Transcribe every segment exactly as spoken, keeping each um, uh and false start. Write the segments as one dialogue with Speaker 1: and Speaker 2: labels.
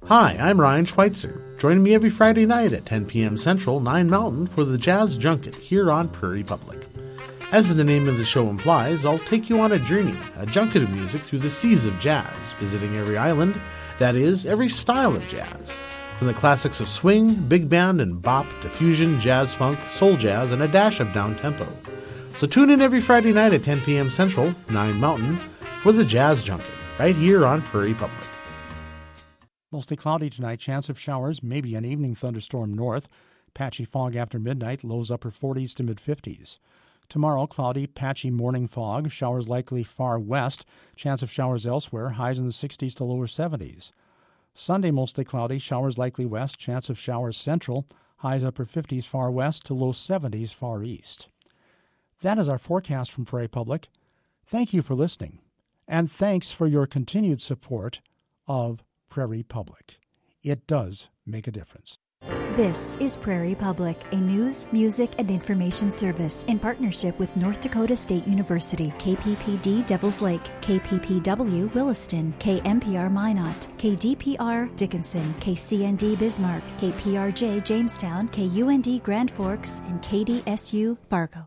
Speaker 1: Hi, I'm Ryan Schweitzer. Join me every Friday night at ten p.m. Central, nine Mountain for the Jazz Junket here on Prairie Public. As the name of the show implies, I'll take you on a journey, a junket of music through the seas of jazz, visiting every island, that is, every style of jazz. From the classics of swing, big band, and bop to fusion, jazz funk, soul jazz, and a dash of down-tempo. So tune in every Friday night at ten p.m. Central, nine Mountain, for the Jazz Junket, right here on Prairie Public.
Speaker 2: Mostly cloudy tonight, chance of showers, maybe an evening thunderstorm north. Patchy fog after midnight, lows upper forties to mid-fifties. Tomorrow, cloudy, patchy morning fog, showers likely far west, chance of showers elsewhere, highs in the sixties to lower seventies. Sunday, mostly cloudy, showers likely west, chance of showers central, highs upper fifties far west to low seventies far east. That is our forecast from Prairie Public. Thank you for listening, and thanks for your continued support of Prairie Public. It does make a difference.
Speaker 3: This is Prairie Public, a news, music, and information service in partnership with North Dakota State University, K P P D Devils Lake, K P P W Williston, K M P R Minot, K D P R Dickinson, K C N D Bismarck, K P R J Jamestown, K U N D Grand Forks, and K D S U Fargo.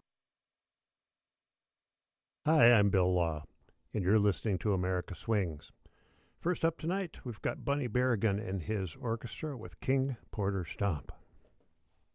Speaker 4: Hi, I'm Bill Law, and you're listening to America Swings. First up tonight, we've got Bunny Berrigan and his orchestra with King Porter Stomp.